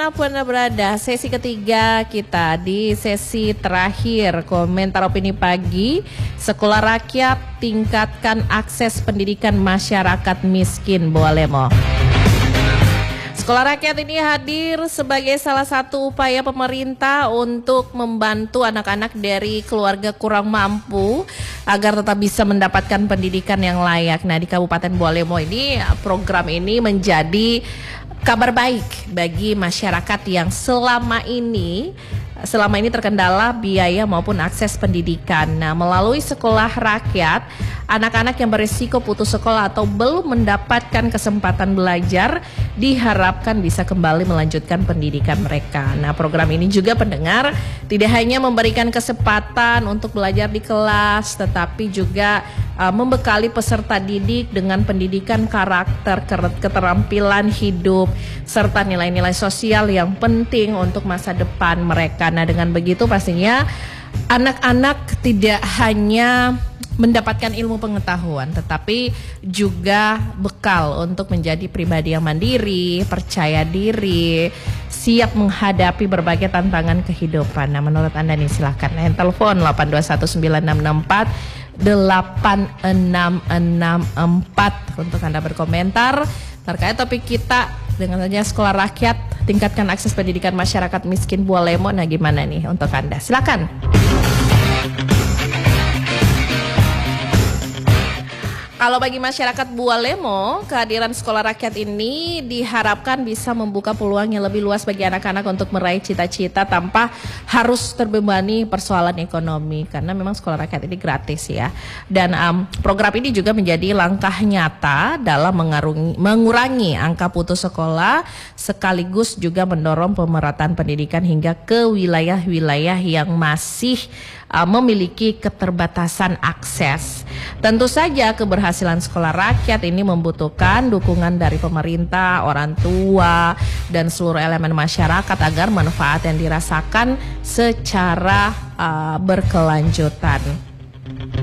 dimanapun Anda berada, sesi ketiga kita di sesi terakhir komentar opini pagi. Sekolah rakyat tingkatkan akses pendidikan masyarakat miskin Boalemo. Sekolah rakyat ini hadir sebagai salah satu upaya pemerintah untuk membantu anak-anak dari keluarga kurang mampu agar tetap bisa mendapatkan pendidikan yang layak. Nah, di Kabupaten Boalemo ini program ini menjadi kabar baik bagi masyarakat yang selama ini terkendala biaya maupun akses pendidikan. Nah, melalui sekolah rakyat, anak-anak yang berisiko putus sekolah atau belum mendapatkan kesempatan belajar diharapkan bisa kembali melanjutkan pendidikan mereka. Nah, program ini juga pendengar tidak hanya memberikan kesempatan untuk belajar di kelas, tetapi juga membekali peserta didik dengan pendidikan karakter, keterampilan hidup, serta nilai-nilai sosial yang penting untuk masa depan mereka. Nah, dengan begitu pastinya anak-anak tidak hanya mendapatkan ilmu pengetahuan, tetapi juga bekal untuk menjadi pribadi yang mandiri, percaya diri, siap menghadapi berbagai tantangan kehidupan. Nah, menurut Anda nih silahkan telepon 8219664 8664 untuk Anda berkomentar terkait topik kita dengan adanya sekolah rakyat tingkatkan akses pendidikan masyarakat miskin Boalemo. Nah, gimana nih untuk Anda? Silakan. Kalau bagi masyarakat Boalemo, kehadiran sekolah rakyat ini diharapkan bisa membuka peluang yang lebih luas bagi anak-anak untuk meraih cita-cita tanpa harus terbebani persoalan ekonomi, karena memang sekolah rakyat ini gratis ya. Dan program ini juga menjadi langkah nyata dalam mengurangi angka putus sekolah, sekaligus juga mendorong pemerataan pendidikan hingga ke wilayah-wilayah yang masih memiliki keterbatasan akses. Tentu saja keberhasilan sekolah rakyat ini membutuhkan dukungan dari pemerintah, orang tua, dan seluruh elemen masyarakat agar manfaat yang dirasakan secara berkelanjutan.